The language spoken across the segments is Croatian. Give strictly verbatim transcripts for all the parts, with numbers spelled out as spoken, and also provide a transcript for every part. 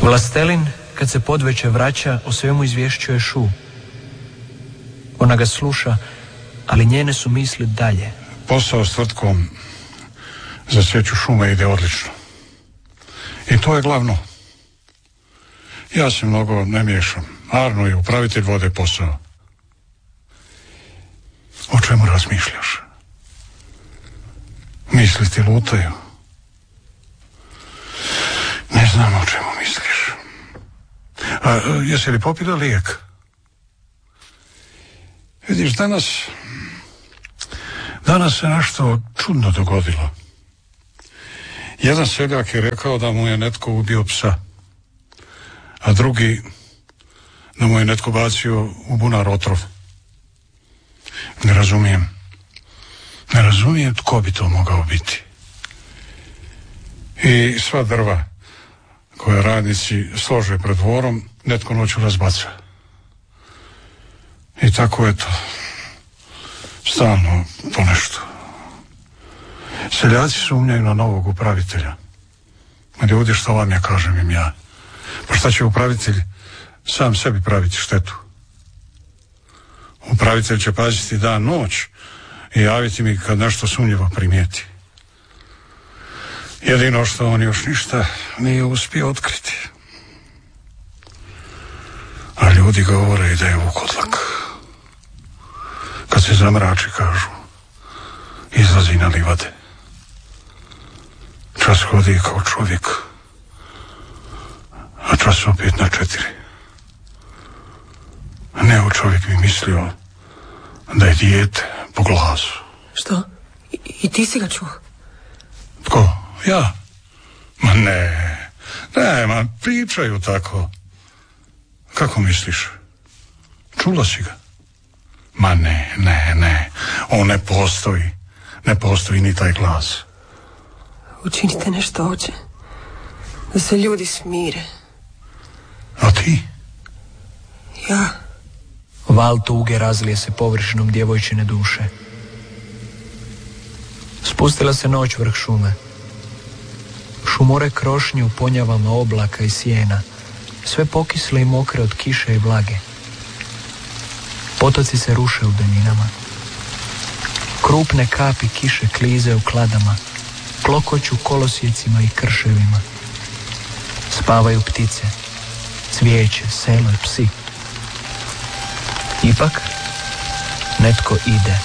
Vlastelin, kad se podveče vraća, o svemu izvješćuje Šu. Ona ga sluša, ali njene su misli dalje. Posao s tvrtkom za sjeću šume ide odlično. I to je glavno. Ja se mnogo ne miješam. Arno je upravitelj, vode posao. O čemu razmišljaš? Misli ti lutaju. Ne znam o čemu misliš. A jesi li popila lijek? Vidiš, danas danas se nešto čudno dogodilo. Jedan seljak je rekao da mu je netko ubio psa, a drugi da mu je netko bacio u bunar otrov. Ne razumijem. Ne razumijem tko bi to mogao biti. I sva drva koja radnici slože pred dvorom, netko noću razbaca. I tako je to. Stalno ponešto. Seljaci sumnjaju na novog upravitelja. A ljudi, što vam ja kažem im ja? Pa šta će upravitelj sam sebi praviti štetu? Upravitelj će paziti dan noć i javiti mi kad nešto sumnjivo primijeti. Jedino što on još ništa nije uspio otkriti. A ljudi govore i da je vukodlak. Kad se zamrači, kažu, izlazi na livade. Čas hodi kao čovjek, a čas opet na četiri. Neo čovjek mi mislio da je dijete po glasu. Što? I, i ti si ga čuo? Tko? Ja? Ma ne, ne, ma pričaju tako. Kako misliš? Čula si ga? Ma ne, ne, ne, on ne postoji. Ne postoji ni taj glas. Učinite nešto, oče. Da se ljudi smire. A ti? Ja. Val tuge razlije se površinom djevojčine duše. Spustila se noć vrh šume. Šumore krošnje u ponjavama oblaka i sjena, sve pokisle i mokre od kiše i vlage. Potoci se ruše u daljinama. Krupne kapi kiše klize u kladama, klokoću kolosjecima i krševima. Spavaju ptice, cvijeće, selo i psi. Ipak, netko ide.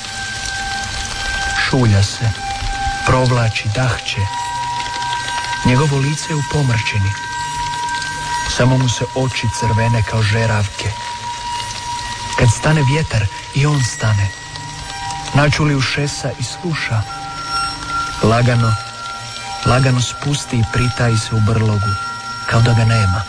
Šulja se, provlači, dahće. Njegovo lice je u pomrčini. Samo mu se oči crvene kao žeravke. Kad stane vjetar, i on stane. Načuli ušesa i sluša. Lagano, lagano spusti i pritaji se u brlogu, kao da ga nema.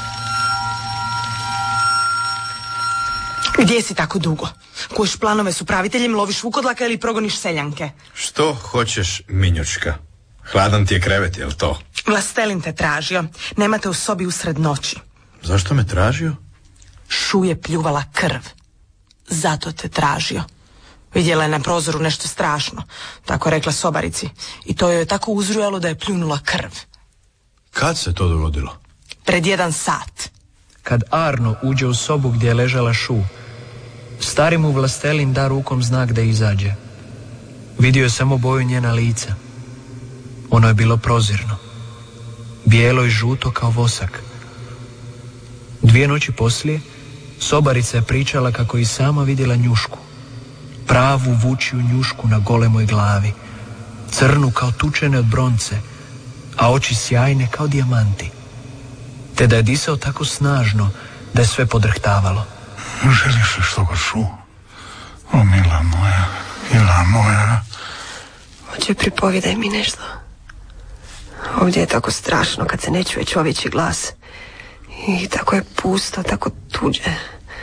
Gdje si tako dugo? Kuješ planove s upraviteljem, loviš vukodlaka ili progoniš seljanke? Što hoćeš, minjučka? Hladan ti je krevet, jel to? Vlastelin te tražio. Nemate u sobi usred noći. Zašto me tražio? Šu je pljuvala krv. Zato te tražio. Vidjela je na prozoru nešto strašno. Tako je rekla sobarici. I to joj je tako uzrujalo da je pljunula krv. Kad se to dogodilo? Pred jedan sat. Kad Arno uđe u sobu gdje je ležala Šu, stari mu Vlastelin da rukom znak da izađe. Vidio je samo boju njena lica. Ono je bilo prozirno. Bijelo i žuto kao vosak. Dvije noći poslije, sobarica je pričala kako je i sama vidjela njušku. Pravu vučiju njušku na golemoj glavi. Crnu kao tučene od bronce, a oči sjajne kao dijamanti. Te da je disao tako snažno da je sve podrhtavalo. Želiš li što ga Šu? O, mila moja, mila moja. Oče, pripovjedaj mi nešto. Ovdje je tako strašno kad se ne čuje čovječji glas. I tako je pusto, tako tuđe.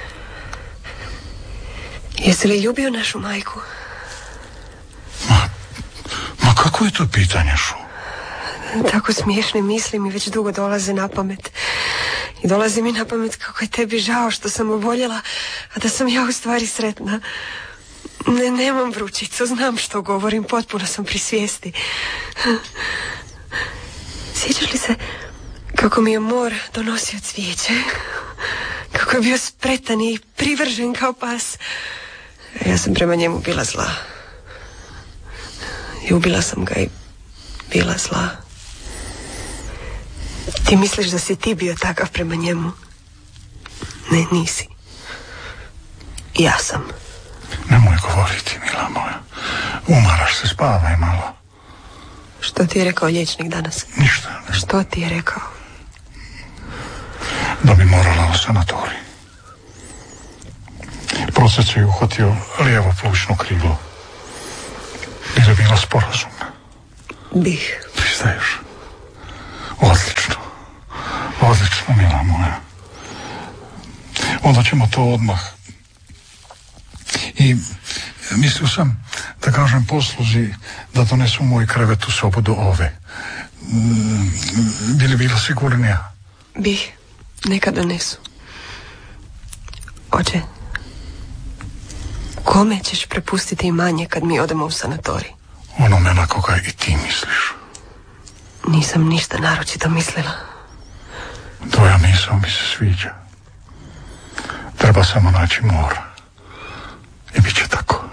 Jesi li ljubio našu majku? Ma, ma kako je to pitanje, Šu? Tako smiješne misli mi već dugo dolaze na pamet. I dolazi mi na pamet kako je tebi žao što sam oboljela, a da sam ja u stvari sretna. Ne, nemam vrućicu, znam što govorim, potpuno sam pri svijesti. Sjećaš li se Kako mi je mor donosio cvijeće, kako je bio spretan i privržen kao pas. Ja sam prema njemu bila zla. I ubila sam ga i bila zla. Ti misliš da si ti bio takav prema njemu? Ne, nisi. Ja sam. Nemoj govoriti, mila moja. Umaraš se, spavaj malo. Što ti je rekao liječnik danas? Ništa. Što ti je rekao? Da bi morala u sanatorij. Proces je uhvatio lijevo plućno krilo. Bi li bila sporazumna? Bih. Pristaješ? Odlično. Odlično, mila moja. Onda ćemo to odmah. I mislio sam da kažem posluzi da donesu moj krevet u sobu do ove. Bi li bila sigurnija? Bih. Neka donesu. Oče, kome ćeš prepustiti imanje kad mi odemo u sanatorij? Onome na koga i ti misliš. Nisam ništa naročito mislila. Tvoja misao mi se sviđa. Treba samo naći mora.